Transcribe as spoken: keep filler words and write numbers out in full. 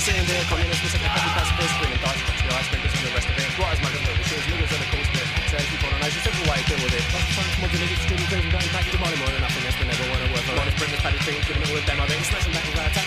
saying they're communists, we said they're petty pacifists, bringing dark structure, I sprint this and the rest of it. What is my good little shoes, niggas are the coast bit. So keep on a nice, simple way, deal with it. That's fun, come on to niggas, student things, and don't pack your money more than nothing, that's been never one or whatever. One is bring this paddy thing, give them all of them, I think, smash them back with our attack.